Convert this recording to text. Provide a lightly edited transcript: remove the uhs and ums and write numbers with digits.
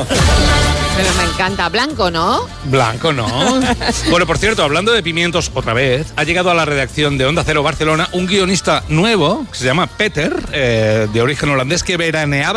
Claro. Pero me encanta. Blanco, ¿no? Blanco, ¿no? Bueno, por cierto, hablando de pimientos otra vez, ha llegado a la redacción de Onda Cero Barcelona un guionista nuevo, que se llama Peter, de origen holandés, que veraneaba